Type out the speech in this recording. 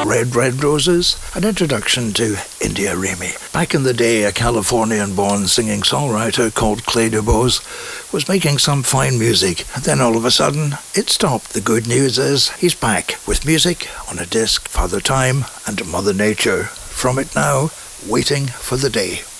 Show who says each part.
Speaker 1: Red Red Roses, an introduction to India Remy. Back in the day, a Californian-born singing-songwriter called Clay DuBose was making some fine music. Then all of a sudden, it stopped. The good news is he's back with music on a disc, Father Time and Mother Nature. From it now, Waiting for the Day.